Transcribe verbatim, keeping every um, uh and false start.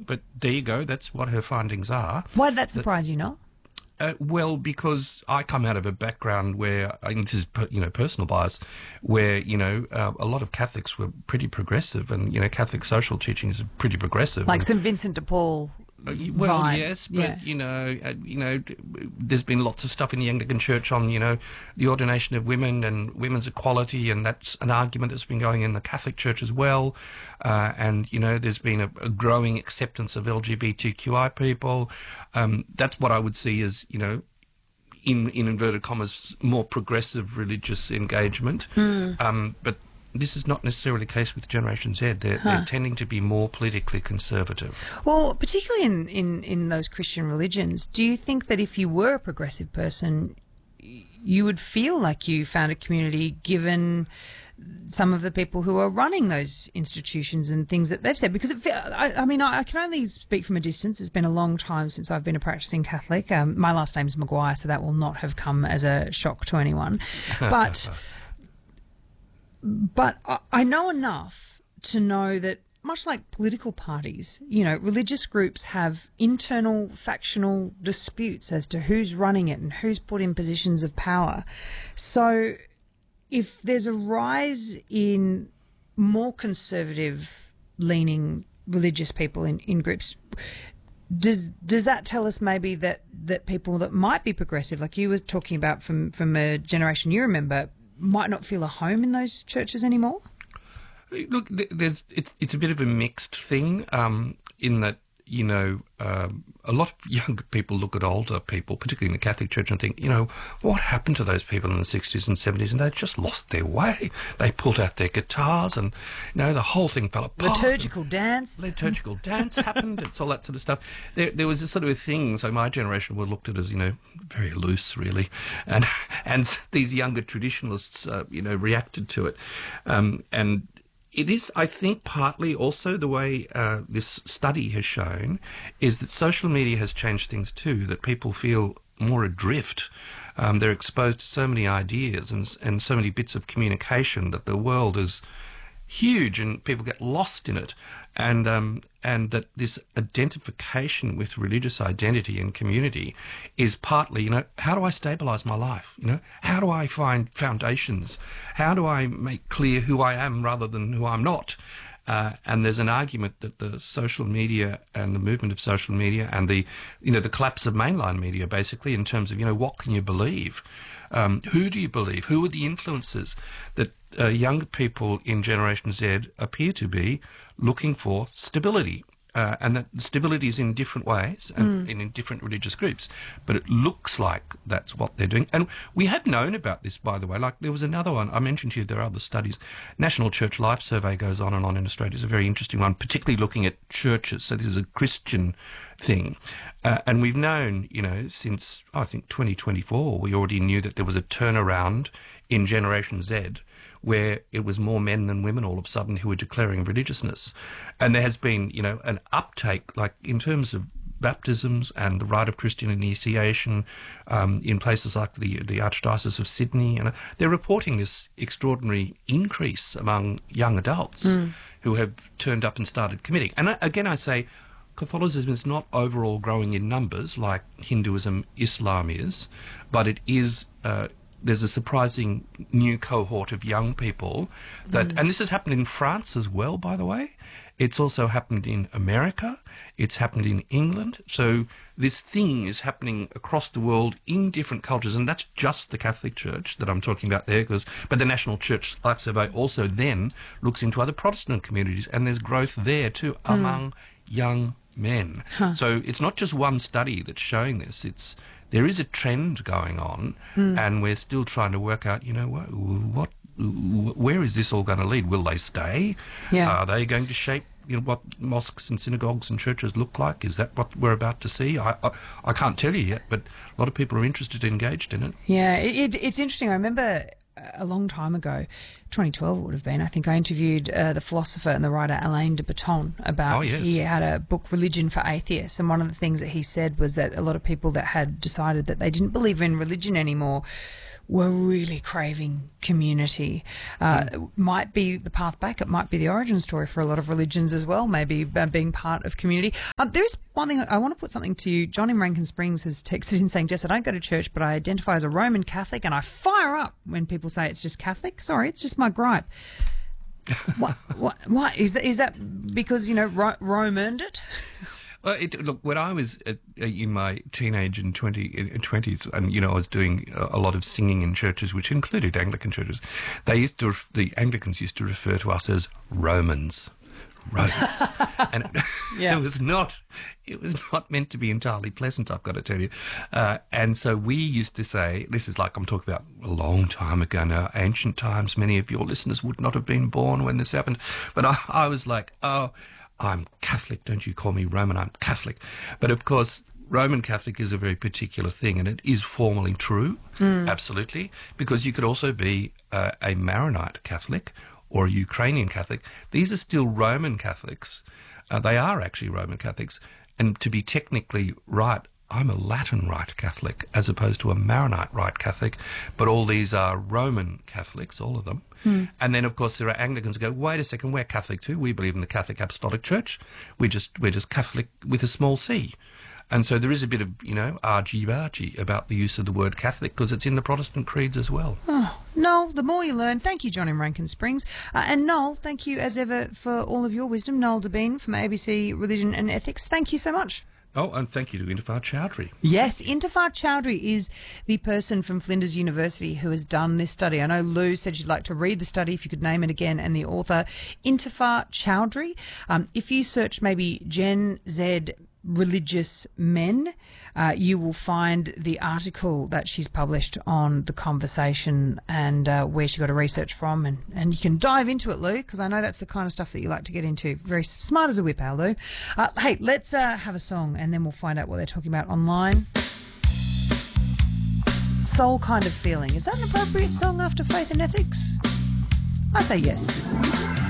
but there you go. That's what her findings are. Why did that surprise you, Noel? Uh, well, because I come out of a background where, and this is, you know, personal bias, where, you know, uh, a lot of Catholics were pretty progressive, and, you know, Catholic social teaching is pretty progressive. Like and, Saint Vincent de Paul. Uh, well, vibe. yes, but yeah. you know, uh, you know, there's been lots of stuff in the Anglican Church on, you know, the ordination of women and women's equality, and that's an argument that's been going in the Catholic Church as well. Uh, and you know, there's been a, a growing acceptance of L G B T Q I people. Um, that's what I would see as, you know, in in inverted commas, more progressive religious engagement. Mm. Um, but this is not necessarily the case with Generation Z. They're, Huh. they're tending to be more politically conservative. Well, particularly in, in, in those Christian religions, do you think that if you were a progressive person, y- you would feel like you found a community given some of the people who are running those institutions and things that they've said? Because it, fe- I, I mean, I, I can only speak from a distance. It's been a long time since I've been a practicing Catholic. Um, my last name's Maguire, so that will not have come as a shock to anyone. But... But I- I know enough to know that, much like political parties, you know, religious groups have internal factional disputes as to who's running it and who's put in positions of power. So if there's a rise in more conservative leaning religious people in, in groups, does does that tell us maybe that, that people that might be progressive, like you were talking about from, from a generation you remember, might not feel a home in those churches anymore? Look, there's it's it's a bit of a mixed thing, um, in that, you know, um, a lot of younger people look at older people, particularly in the Catholic Church, and think, you know, what happened to those people in the sixties and seventies? And they just lost their way. They pulled out their guitars, and, you know, the whole thing fell apart. Liturgical dance. Liturgical dance happened. It's all that sort of stuff. There, there was a sort of a thing. So my generation were looked at as, you know, very loose, really, and and these younger traditionalists, uh, you know, reacted to it, um, and. It is, I think, partly also the way uh, this study has shown is that social media has changed things too, that people feel more adrift. Um, they're exposed to so many ideas and, and so many bits of communication that the world is huge and people get lost in it. And um, and that this identification with religious identity and community is partly, you know, how do I stabilise my life? You know, how do I find foundations? How do I make clear who I am rather than who I'm not? Uh, and there's an argument that the social media and the movement of social media and the, you know, the collapse of mainline media, basically, in terms of, you know, what can you believe? Um, who do you believe? Who are the influences that uh, younger people in Generation Z appear to be looking for stability? Uh, and that stability is in different ways and, mm. and in different religious groups. But it looks like that's what they're doing. And we had known about this, by the way. Like, there was another one. I mentioned to you there are other studies. National Church Life Survey goes on and on in Australia. It's a very interesting one, particularly looking at churches. So this is a Christian thing. Uh, and we've known, you know, since, I think, twenty twenty-four, we already knew that there was a turnaround in Generation Z where it was more men than women all of a sudden who were declaring religiousness. And there has been, you know, an uptake, like in terms of baptisms and the rite of Christian initiation um, in places like the, the Archdiocese of Sydney. And they're reporting this extraordinary increase among young adults mm. who have turned up and started committing. And I, again, I say Catholicism is not overall growing in numbers like Hinduism, Islam is, but it is... Uh, there's a surprising new cohort of young people that, mm. and this has happened in France as well, by the way. It's also happened in America. It's happened in England. So this thing is happening across the world in different cultures, and that's just the Catholic Church that I'm talking about there. Because, but the National Church Life Survey also then looks into other Protestant communities, and there's growth there too mm. among young men. Huh. So it's not just one study that's showing this. It's there is a trend going on, mm. and we're still trying to work out, you know, what, what where is this all going to lead? Will they stay? Yeah. Are they going to shape, you know, what mosques and synagogues and churches look like? Is that what we're about to see? I I, I can't tell you yet, but a lot of people are interested, engaged in it. Yeah, it, it, it's interesting. I remember a long time ago, twenty twelve it would have been, I think I interviewed uh, the philosopher and the writer Alain de Botton about, oh, yes. he had a book, Religion for Atheists, and one of the things that he said was that a lot of people that had decided that they didn't believe in religion anymore were really craving community. Uh, mm. It might be the path back. It might be the origin story for a lot of religions as well, maybe uh, being part of community. Um, there is one thing, I want to put something to you. John in Rankin Springs has texted in saying, Jess, I don't go to church, but I identify as a Roman Catholic, and I fire up when people say it's just Catholic. Sorry, it's just my gripe. what, what, what? Is that, is that because, you know, Ro- Rome earned it? Well, it, look, when I was at, uh, in my teenage and twenties, and, you know, I was doing a, a lot of singing in churches, which included Anglican churches, they used to, ref- the Anglicans used to refer to us as Romans. Romans. And it, yeah. it was not, it was not meant to be entirely pleasant, I've got to tell you. Uh, and so we used to say, this is like I'm talking about a long time ago now, ancient times, many of your listeners would not have been born when this happened, but I, I was like, oh, I'm Catholic, don't you call me Roman, I'm Catholic. But of course, Roman Catholic is a very particular thing, and it is formally true, mm. absolutely, because you could also be uh, a Maronite Catholic or a Ukrainian Catholic. These are still Roman Catholics. Uh, they are actually Roman Catholics. And to be technically right, I'm a Latin Rite Catholic as opposed to a Maronite Rite Catholic, but all these are Roman Catholics, all of them. Mm. And then, of course, there are Anglicans who go, wait a second, we're Catholic too. We believe in the Catholic Apostolic Church. We just, we're just Catholic with a small c. And so there is a bit of, you know, argy-bargy about the use of the word Catholic because it's in the Protestant creeds as well. Oh, Noel, the more you learn. Thank you, John in Rankin Springs. Uh, and Noel, thank you as ever for all of your wisdom. Noel Debien from A B C Religion and Ethics. Thank you so much. Oh, and thank you to Intifar Chowdhury. Yes, Intifar Chowdhury is the person from Flinders University who has done this study. I know Lou said she'd like to read the study, if you could name it again, and the author, Intifar Chowdhury. Um, if you search maybe Gen Z religious men, uh, you will find the article that she's published on The Conversation and uh, where she got her research from, and, and you can dive into it, Lou, because I know that's the kind of stuff that you like to get into. Very smart as a whip, Al, Lou. Uh, hey, let's uh, have a song and then we'll find out what they're talking about online. Soul Kind of Feeling. Is that an appropriate song after Faith and Ethics? I say yes.